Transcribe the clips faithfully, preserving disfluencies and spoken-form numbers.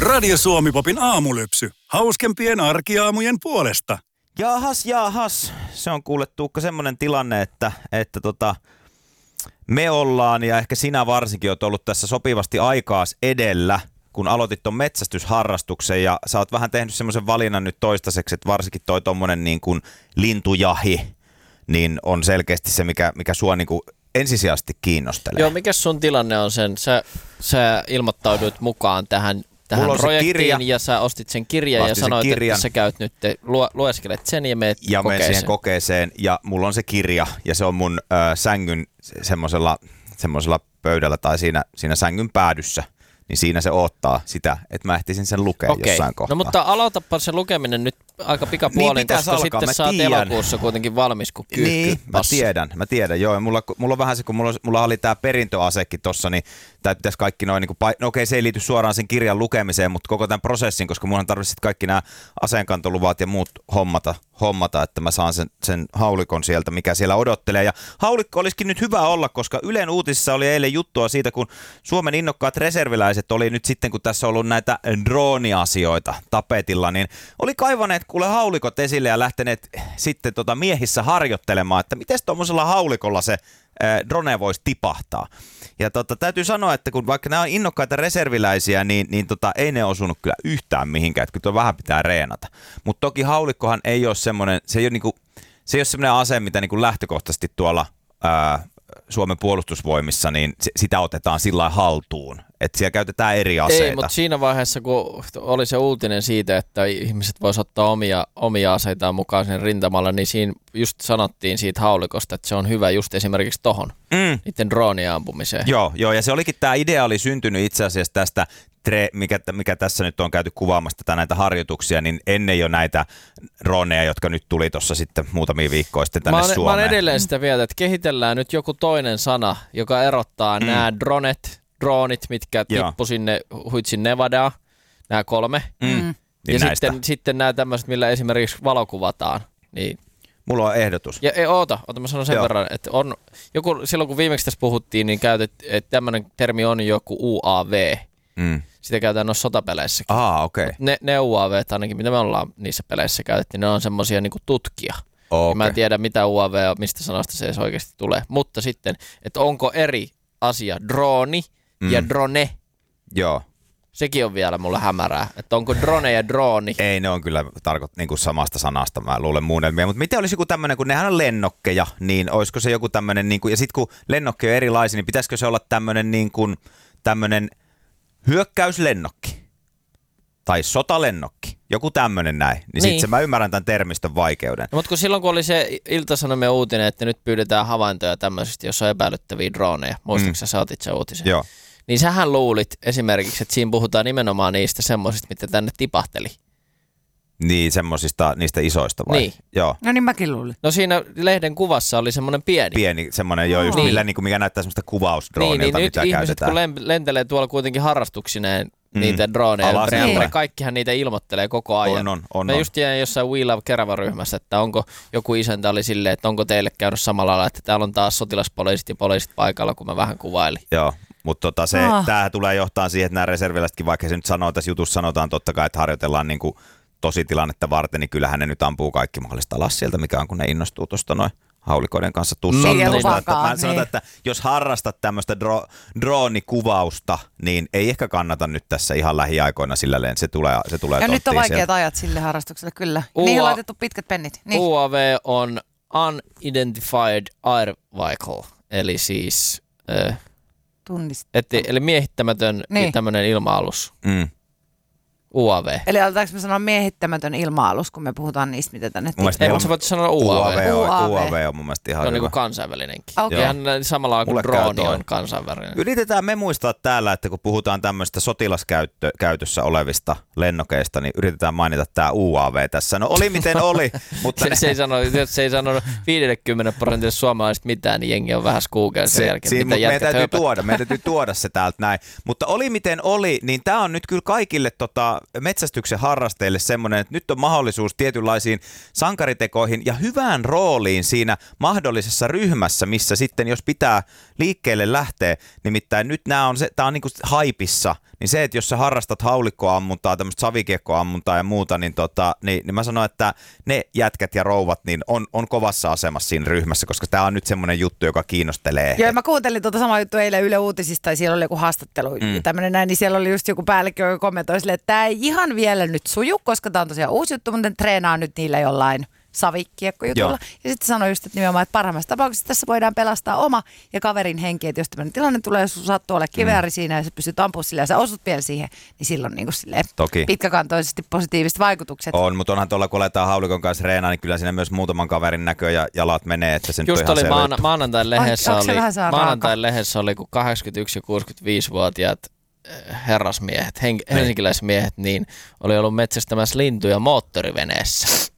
Radio Suomi-popin aamulypsy. Hauskempien arkiaamujen puolesta. Jaahas, jaahas. Se on kuule Tuukka semmoinen tilanne, että, että tota, me ollaan ja ehkä sinä varsinkin oot ollut tässä sopivasti aikaas edellä, kun aloitit ton metsästysharrastuksen ja sä oot vähän tehnyt semmoisen valinnan nyt toistaiseksi, että varsinkin toi tommonen niin kuin lintujahi, niin on selkeästi se, mikä, mikä sua niin kuin ensisijaisesti kiinnostelee. Joo, mikä sun tilanne on sen? Sä, sä ilmoittauduit mukaan tähän, tähän projektiin kirja. Ja sä ostit sen kirjan ja sanoit, kirjan. Että sä käyt nyt, luo, lueskelet sen ja meet ja kokeeseen. Ja siihen kokeeseen ja mulla on se kirja ja se on mun äh, sängyn semmoisella semmoisella pöydällä tai siinä, siinä sängyn päädyssä. Niin siinä se odottaa sitä, että mä ehtisin sen lukea okay. jossain kohtaa. No mutta aloitapa se lukeminen nyt aika pikapuolin, niin koska alkaa. Sitten mä sä oot elokuussa kuitenkin valmis kuin kyykky. Niin, mä tiedän, mä tiedän, joo. Mulla, mulla on vähän se, kun mulla, mulla oli tää perintöasekin tossa, niin tää pitäisi kaikki noin, niin no okei, se ei liity suoraan sen kirjan lukemiseen, mutta koko tämän prosessin, koska mulla tarvitsisi kaikki nämä aseenkantoluvat ja muut hommata, hommata että mä saan sen, sen haulikon sieltä, mikä siellä odottelee. Ja haulikko olisikin nyt hyvä olla, koska Ylen uutisissa oli eilen juttua siitä, kun Suomen innokkaat reserviläiset oli nyt sitten, kun tässä on ollut näitä drone-asioita tapetilla, niin oli kaivaneet kuule haulikot esille ja lähteneet sitten tota miehissä harjoittelemaan, että miten tuommoisella haulikolla se äh, drone voisi tipahtaa. Ja tota, täytyy sanoa, että kun vaikka nämä on innokkaita reserviläisiä, niin, niin tota, ei ne osunut kyllä yhtään mihinkään, että kyllä vähän pitää reenata. Mutta toki haulikkohan ei ole semmoinen, se ei ole, niinku, se ei ole semmoinen ase, mitä niinku lähtökohtaisesti tuolla ää, Suomen puolustusvoimissa, niin sitä otetaan sillä haltuun. Että siellä käytetään eri aseita. Ei, mutta siinä vaiheessa, kun oli se uutinen siitä, että ihmiset voisivat ottaa omia, omia aseitaan mukaan sen rintamalla, niin siinä just sanottiin siitä haulikosta, että se on hyvä just esimerkiksi tohon, mm. niiden droonien ampumiseen. Joo, joo, ja se olikin, tämä idea oli syntynyt itse asiassa tästä, mikä, mikä tässä nyt on käyty kuvaamassa tätä näitä harjoituksia, niin ennen jo näitä droneja, jotka nyt tuli tuossa sitten muutamia viikkoja sitten tänne mä olen, Suomeen. Mä olen edelleen sitä mieltä, että kehitellään nyt joku toinen sana, joka erottaa mm. nämä dronet, dronit, mitkä tippu sinne huitsin Nevadaan, nämä kolme. Mm. Mm. Ja niin sitten, sitten nämä tämmöiset, millä esimerkiksi valokuvataan. Niin. Mulla on ehdotus. Ja ei, oota, oota, mä sanon sen Joo. verran, että on joku, silloin kun viimeksi tässä puhuttiin, niin käytet, että tämmöinen termi on joku U A V. Mm. Sitä käytetään noissa sotapeleissäkin. Ah, okei. Okay. Ne, ne U A V, ainakin mitä me ollaan niissä peleissä käytetty, ne on semmosia niinku tutkia. Okay. Mä en tiedä mitä U A V on, mistä sanasta se edes oikeasti tulee. Mutta sitten, että onko eri asia drooni mm. ja drone. Joo. Sekin on vielä mulle hämärää, että onko drone ja drooni. Ei, ne on kyllä tarkoit niinku samasta sanasta, mä luulen muunnelmia. Mutta miten olisi joku tämmöinen, kun nehän on lennokkeja, niin olisiko se joku tämmöinen, niinku, ja sitten kun lennokki on erilaisia, niin pitäisikö se olla tämmöinen niinku, tämmöinen hyökkäyslennokki tai sotalennokki, joku tämmöinen näin, niin, niin. sitten mä ymmärrän tämän termistön vaikeuden. No, mutta kun silloin kun oli se Ilta-Sanomien uutinen, että nyt pyydetään havaintoja tämmöisistä, jos on epäilyttäviä droneja, muistatko mm. sä otit sen uutisen? Joo. Niin sähän luulit esimerkiksi, että siinä puhutaan nimenomaan niistä semmoisista, mitä tänne tipahteli. Niin, semmoisista, niistä isoista vai? Niin. Joo. No niin mäkin luulin. No siinä lehden kuvassa oli semmoinen pieni. Pieni, semmoinen jo just, niin. millä, niin kuin, mikä näyttää semmoista kuvausdroonilta, niin, niin, mitä nyt käytetään. ihmiset, kun lentelee tuolla kuitenkin harrastuksineen mm. niitä droneja, niin. kaikkihan niitä ilmoittelee koko ajan. On, on, on. Mä on. just jäin jossain We Love Kerava-ryhmässä, että onko joku isäntä oli silleen, että onko teille käynyt samalla lailla, että täällä on taas sotilaspoliisit ja poliisit paikalla, kun mä vähän kuvailin. Joo. Mutta tota se, oh. tämähän tulee johtaa siihen, että nämä reserviläisetkin, vaikka se nyt sanoo, tässä jutussa sanotaan totta kai, että harjoitellaan niin kuin tositilannetta varten, niin kyllähän ne nyt ampuu kaikki mahdollista alas sieltä, mikä on, kun ne innostuu tuosta noin haulikoiden kanssa tussautusta. Mä sanotaan, niin. että jos harrastat tämmöistä dro- droonikuvausta, niin ei ehkä kannata nyt tässä ihan lähiaikoina sillä leen, se tulee, se tulee ja nyt on vaikeat sieltä. ajat sille harrastukselle, kyllä. U A- Niihin on laitettu pitkät pennit. Niin. U A V on Unidentified Air Vehicle, eli siis... Äh, Et, eli miehittämätön niin. tämmöinen ilma-alus. Mm. U A V. Eli aletaanko me sanoa miehittämätön ilma-alus, kun me puhutaan niistä, mitä tänne tippuu? Ei, mutta sä voit sanoa U A V. U A V on, U A V on mun mielestä ihan hyvä. Se on niin kuin kansainvälinenkin. Okay. Ihan samalla kuin drooni on kansainvälinen. Yritetään me muistaa täällä, että kun puhutaan tämmöistä sotilaskäytössä olevista lennokeista, niin yritetään mainita tämä U A V tässä. No oli miten oli. Mutta se, se, ei sano, se ei sanonut viisikymmentä prosenttia suomalaisista mitään, niin jengi on vähän skuukeen sen jälkeen. Siinä, meidän täytyy tuoda, meidän täytyy tuoda se täältä näin. Mutta oli miten oli, niin tämä on nyt kyllä kaikille tota, tota, metsästyksen harrastajille semmoinen, että nyt on mahdollisuus tietynlaisiin sankaritekoihin ja hyvään rooliin siinä mahdollisessa ryhmässä, missä sitten jos pitää liikkeelle lähteä, nimittäin nyt nämä on, se, tää on niinku haipissa, niin se, että jos sä harrastat haulikkoammuntaa, tämmöistä savikiekkoammuntaa ja muuta, niin, tota, niin, niin mä sanon, että ne jätkät ja rouvat niin on, on kovassa asemassa siinä ryhmässä, koska tää on nyt semmoinen juttu, joka kiinnostelee. Joo, mä kuuntelin tuota samaa juttua eilen Yle Uutisista, ja siellä oli joku haastattelu, mm. tämmöinen näin, niin siellä oli just joku päällikkö, joka kommentoi silleen, että tää ei ihan vielä nyt suju, koska tää on tosiaan uusi juttu, mutta treenaa nyt niillä jollain savikiekkojutulla. Ja sitten sanoi just, että nimenomaan, että parhaimmassa tapauksessa tässä voidaan pelastaa oma ja kaverin henki, että jos tämmöinen tilanne tulee, jos sattuu olemaan kivääri mm. siinä ja sä pystyt ampumaan sillä ja sä osut vielä siihen, niin silloin niin kuin silleen Toki. pitkäkantoisesti positiiviset vaikutukset. On, mutta onhan tuolla, kun aletaan haulikon kanssa reenaa, niin kyllä siinä myös muutaman kaverin näkö ja jalat menee, että se nyt just on oli ihan maana, maanantain lehdessä Ai, oli, maanantain lehdessä oli, kun kahdeksankymmentäyksi- ja kuusikymmentäviisivuotiaat herrasmiehet, hen, helsinkiläismiehet, niin oli ollut metsästämässä lintuja moottoriveneessä.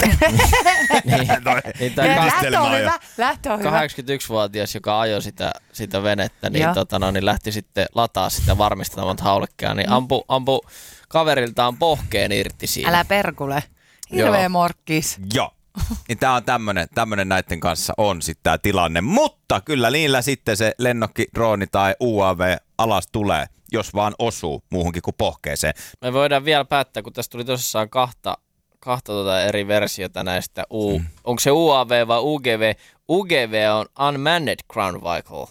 niin, niin lähtö on hyvä, lähtö on hyvä. kahdeksankymmentäyksivuotias, joka ajoi sitä, sitä venettä, niin, tota, no, niin lähti sitten lataa sitä varmistamaan haulikkeja, niin ampu, ampu kaveriltaan pohkeen irti siinä. Älä perkule, hirveä morkkis. Joo. Niin tää on tämmönen, tämmönen näiden kanssa on sitten tää tilanne, mutta kyllä niillä sitten se lennokki, drooni tai U A V alas tulee, jos vaan osuu muuhunkin kuin pohkeeseen. Me voidaan vielä päättää, kun tässä tuli tosissaan kahta kahta tuota eri versiota näistä. U, mm. Onko se U A V vai U G V? U G V on Unmanned Ground Vehicle.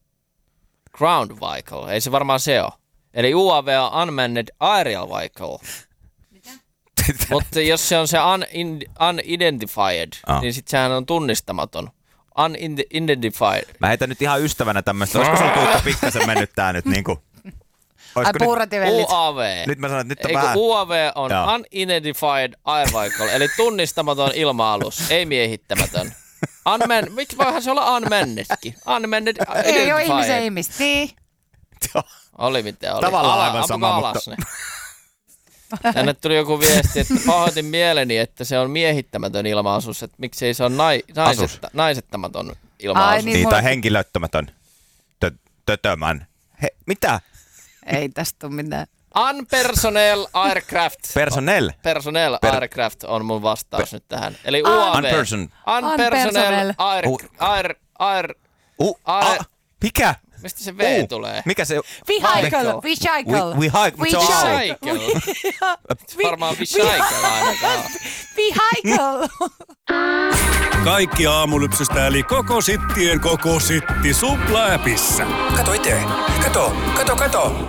Ground Vehicle, ei se varmaan se ole. Eli U A V on Unmanned Aerial Vehicle. Mitä? Mutta jos se on se un, in, Unidentified, oh. niin sitten sehän on tunnistamaton. Unidentified. Mä heitän nyt ihan ystävänä tämmöistä. Olisiko sun Tuukka pikkasen mennyt tää nyt niinku... Ai puurativellit. U A V. Nyt mä sanon, että nyt on Eiku, vähän... U A V on Joo. Unidentified Air Vehicle, eli tunnistamaton ilma-alus, ei miehittämätön. Unmanned, miksi voihan se olla unmannedkin? Unmanned identified. Ei ole ihmisen ihmistä, niin. Oli mitä oli. Tavallaan Ala, aivan sama, alas mutta... Ne. Tänne tuli joku viesti, että pahoitin mieleni, että se on miehittämätön ilma-asus, että miksei se on nai, naisetta, naisettamaton ilma-asus. Ai, niin, niin, mulla... tai henkilöttömätön. Tö, tötömän. He, mitä? Ei tästä ole mitään. Unpersonnel aircraft. Personnel? Personnel per... aircraft on mun vastaus per... nyt tähän. Eli U A V. Unperson. Unpersonnel air... air... air... U... air... A... Mikä? Mistä se V U. tulee? Mikä se... Vehicle. Vehicle. Vehicle. Varmaan vehicle ainakaan. Vehicle. Kaikki aamulypsystä eli koko sittien koko sitti Supla-äpissä. Kato itse. Kato, kato, kato.